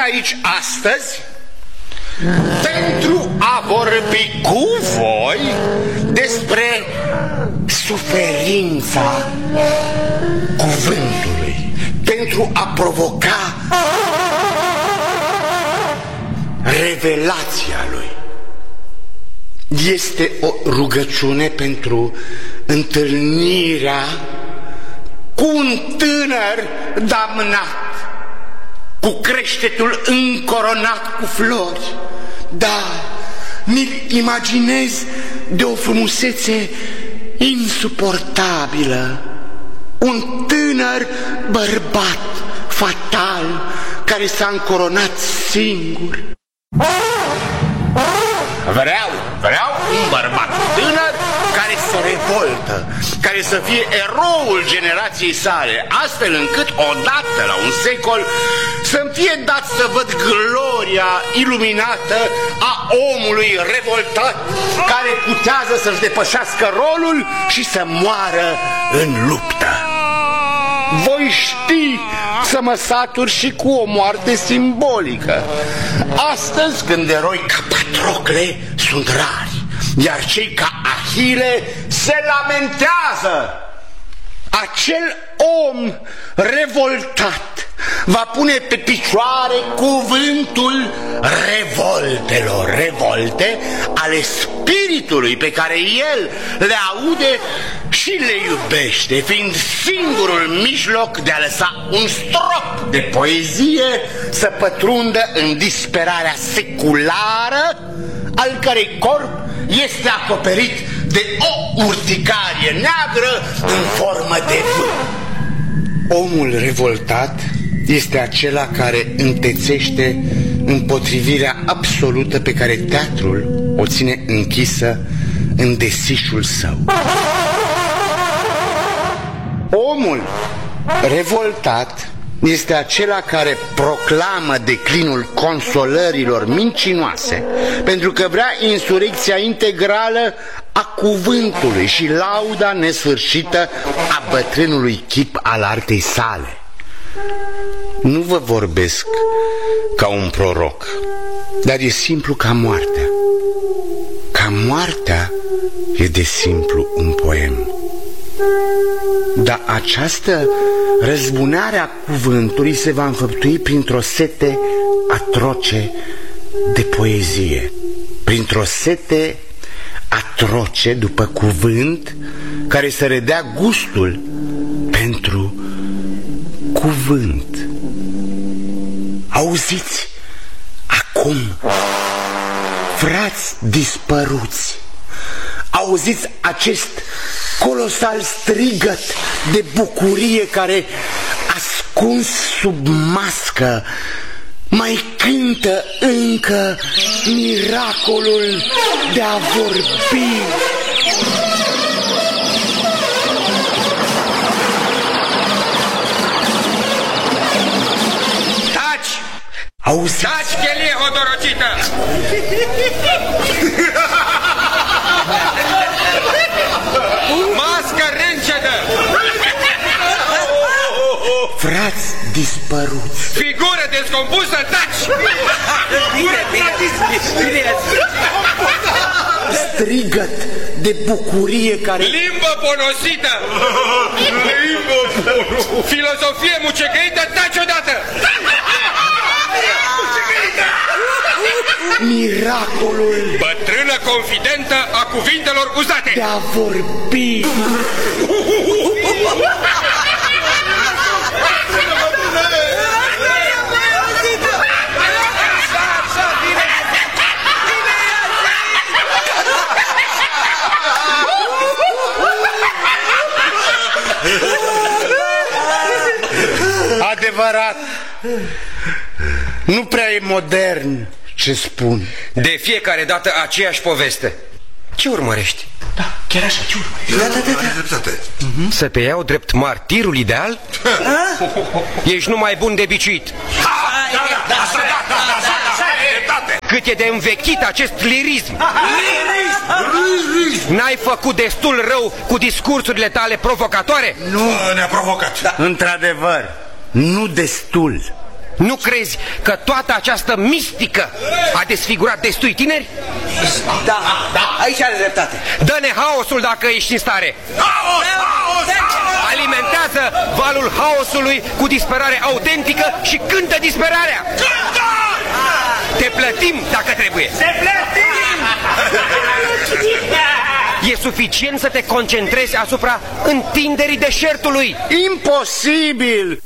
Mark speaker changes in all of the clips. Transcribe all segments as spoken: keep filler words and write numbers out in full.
Speaker 1: aici astăzi pentru a vorbi cu voi despre suferința cuvântului, pentru a provoca revelația lui. Este o rugăciune pentru întâlnirea cu un tânăr damnat, cu creștetul încoronat cu flori. Da, mi-l imaginez de o frumusețe insuportabilă. Un tânăr bărbat fatal care s-a încoronat singur. Vreau, vreau un bărbat tânăr care se revoltă, care să fie eroul generației sale, astfel încât odată la un secol să-mi fie dat să văd gloria iluminată a omului revoltat care putează să-și depășească rolul și să moară în luptă. Voi ști să mă satur și cu o moarte simbolică. Astăzi, când eroi ca Patrocle sunt rari, iar cei ca Ahile se lamentează, acel om revoltat va pune pe picioare cuvântul revoltelor, revolte ale spiritului pe care el le aude și le iubește, fiind singurul mijloc de a lăsa un strop de poezie să pătrundă în disperarea seculară, al cărei corp este acoperit de o urticarie neagră în formă de vânt. Omul revoltat este acela care întețește împotrivirea absolută pe care teatrul o ține închisă în desișul său. Omul revoltat este acela care proclamă declinul consolărilor mincinoase, pentru că vrea insurecția integrală a cuvântului și lauda nesfârșită a bătrânului chip al artei sale. Nu vă vorbesc ca un proroc, dar e simplu ca moartea. Ca moartea e de simplu un poem. Dar această răzbunare a cuvântului se va înfăptui printr-o sete atroce de poezie, printr-o sete atroce după cuvânt care să redea gustul pentru cuvânt. Auziți acum, frați dispăruți, auziți acest colosal strigăt de bucurie care, ascuns sub mască, mai cântă încă miracolul de a vorbi.
Speaker 2: Taci!
Speaker 1: Auzi?
Speaker 2: Taci, chelie hodorocită! Mască râncedă!
Speaker 1: Frați dispăruți,
Speaker 2: Figură descompusă, taci!
Speaker 3: Bine, bine, bine.
Speaker 1: strigăt de bucurie care...
Speaker 2: Limbă ponosită! Limbă ponosită! Filosofie mucegăită, taci odată!
Speaker 1: Miracolul
Speaker 2: Bătrână confidentă a cuvintelor uzate!
Speaker 1: de a vorbi. Adevărat, nu prea e modern ce spun.
Speaker 3: De fiecare dată aceeași poveste. Ce urmărești?
Speaker 1: Da, chiar așa, ce urmărești?
Speaker 3: Da, da, da, da. Uh-huh. Să te iau drept martirul ideal? Ești numai bun de biciuit. Cât e de învechit acest lirism. N-ai făcut destul rău cu discursurile tale provocatoare?
Speaker 1: Nu, ne-a provocat. Da. Într-adevăr, nu destul.
Speaker 3: Nu crezi că toată această mistică a desfigurat destui tineri?
Speaker 4: Da, da, aici are dreptate.
Speaker 3: Dă-ne haosul dacă ești în stare.
Speaker 1: Haos! Haos!
Speaker 3: Alimentează valul haosului cu disperare autentică și cântă disperarea.
Speaker 1: Cântă!
Speaker 3: Te plătim dacă trebuie.
Speaker 4: Se plătim!
Speaker 3: E suficient să te concentrezi asupra întinderii deșertului.
Speaker 1: Imposibil!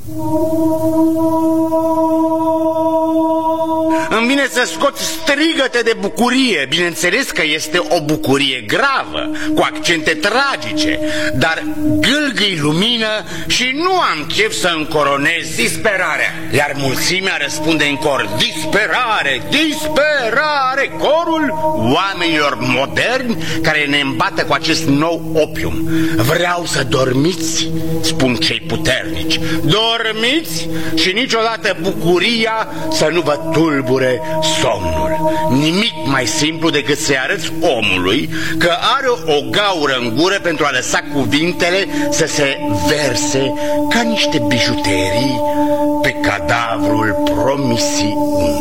Speaker 1: Îmi vine să scot strigăte de bucurie. Bineînțeles că este o bucurie gravă, cu accente tragice, dar gâlgâi lumină și nu am chef să încoronez disperarea. Iar mulțimea răspunde în cor: disperare, disperare, corul oamenilor moderni care ne îmbată cu acest nou opium. Vreau să dormiți, spun cei puternici. Dormiți și niciodată bucuria să nu vă tulbure somnul. Nimic mai simplu decât să-i arăți omului că are o gaură în gură pentru a lăsa cuvintele să se verse ca niște bijuterii pe cadavrul promisiunii.